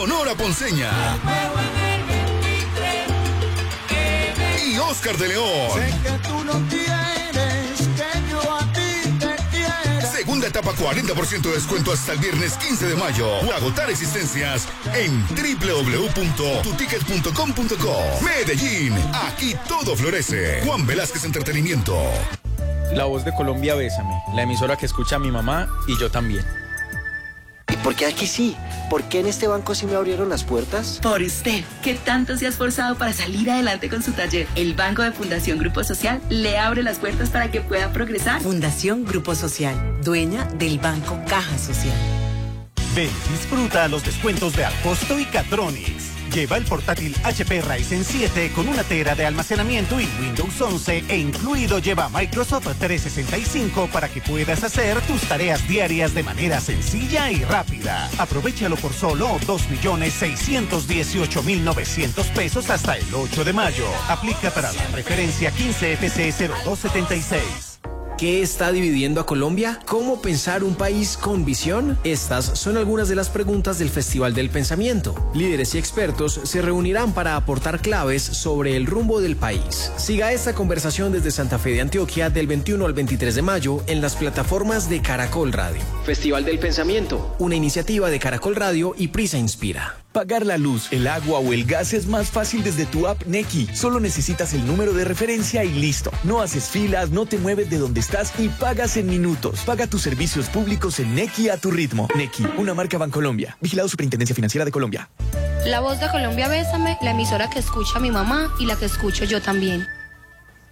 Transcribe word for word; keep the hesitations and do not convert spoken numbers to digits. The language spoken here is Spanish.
Sonora Ponceña. Y Oscar de León. Sé que tú no tienes, que yo a ti te quiero. Segunda etapa, cuarenta por ciento de descuento hasta el viernes quince de mayo. O agotar existencias en doble u doble u doble u punto tu ticket punto com punto co. Medellín, aquí todo florece. Juan Velázquez Entretenimiento. La Voz de Colombia, Bésame, la emisora que escucha a mi mamá y yo también. ¿Y por qué aquí sí? ¿Por qué en este banco sí me abrieron las puertas? Por usted, que tanto se ha esforzado para salir adelante con su taller. El Banco de Fundación Grupo Social le abre las puertas para que pueda progresar. Fundación Grupo Social, dueña del Banco Caja Social. Ven, disfruta los descuentos de Alcosto y Catronics. Lleva el portátil H P Ryzen siete con una tera de almacenamiento y Windows once e incluido lleva Microsoft trescientos sesenta y cinco para que puedas hacer tus tareas diarias de manera sencilla y rápida. Aprovéchalo por solo dos millones seiscientos dieciocho mil novecientos pesos hasta el ocho de mayo. Aplica para la referencia quince F C cero dos setenta y seis. ¿Qué está dividiendo a Colombia? ¿Cómo pensar un país con visión? Estas son algunas de las preguntas del Festival del Pensamiento. Líderes y expertos se reunirán para aportar claves sobre el rumbo del país. Siga esta conversación desde Santa Fe de Antioquia del veintiuno al veintitrés de mayo en las plataformas de Caracol Radio. Festival del Pensamiento, una iniciativa de Caracol Radio y Prisa Inspira. Pagar la luz, el agua o el gas es más fácil desde tu app Nequi. Solo necesitas el número de referencia y listo. No haces filas, no te mueves de donde estás y pagas en minutos. Paga tus servicios públicos en Nequi a tu ritmo. Nequi, una marca Bancolombia. Vigilado Superintendencia Financiera de Colombia. La Voz de Colombia, Bésame, la emisora que escucha a mi mamá y la que escucho yo también.